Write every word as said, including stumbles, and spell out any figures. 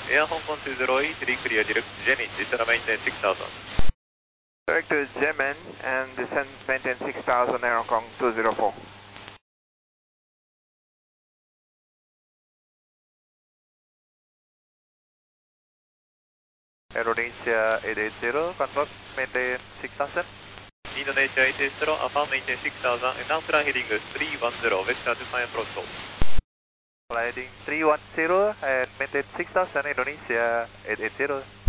Air Hong Kong two zero eight, reclear direct to Jenin, descend maintain six thousand. Direct to Jemin and descend maintain six thousand, Air Hong Kong two zero four. Indonesia eight eight zero, confirm, maintain six thousand. Indonesia eight eight zero, Alpha maintain six thousand, and now fly heading three one zero, Vector to find approach hold. Fly heading three one zero and maintain six thousand, Indonesia eight eight zero.